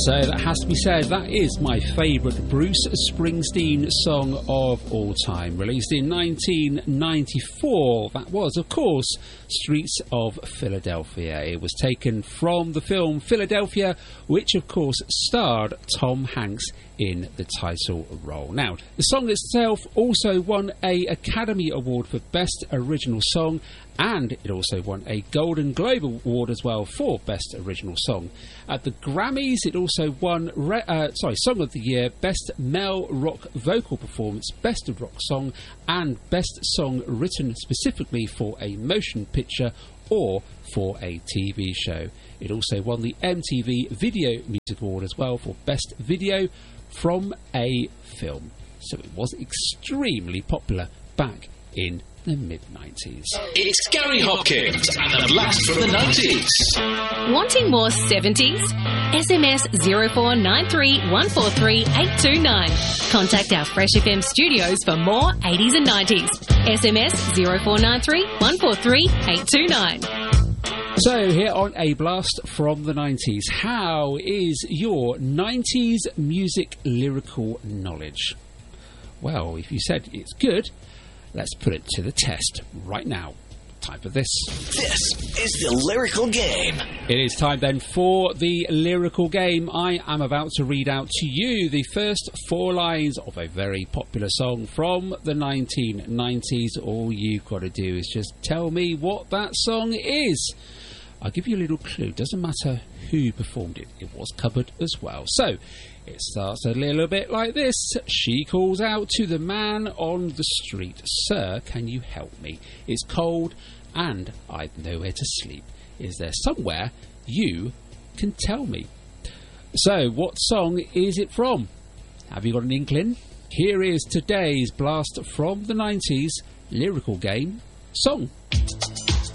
So that has to be said, that is my favourite Bruce Springsteen song of all time. Released in 1994, that was, of course, Streets of Philadelphia. It was taken from the film Philadelphia, which, of course, starred Tom Hanks in the title role. Now, the song itself also won an Academy Award for Best Original Song, and it also won a Golden Globe Award as well for Best Original Song. At the Grammys, it also won Song of the Year, Best Male Rock Vocal Performance, Best Rock Song, and Best Song Written Specifically for a Motion Picture or for a TV show. It also won the MTV Video Music Award as well for Best Video from a Film. So it was extremely popular back in the mid-90s. It's Gary Hopkins and the blast from the 90s. Wanting more 70s? SMS 0493 143 829. Contact our Fresh FM studios for more 80s and 90s. SMS 0493 143 829. So, here on A Blast from the 90s, how is your 90s music lyrical knowledge? Well, if you said it's good, let's put it to the test right now. Time for this. This is the Lyrical Game. It is time then for the Lyrical Game. I am about to read out to you the first 4 lines of a very popular song from the 1990s. All you've got to do is just tell me what that song is. I'll give you a little clue. Doesn't matter who performed it. It was covered as well. So, it starts a little bit like this. She calls out to the man on the street. Sir, can you help me? It's cold and I've nowhere to sleep. Is there somewhere you can tell me? So, what song is it from? Have you got an inkling? Here is today's blast from the 90s Lyrical Game song.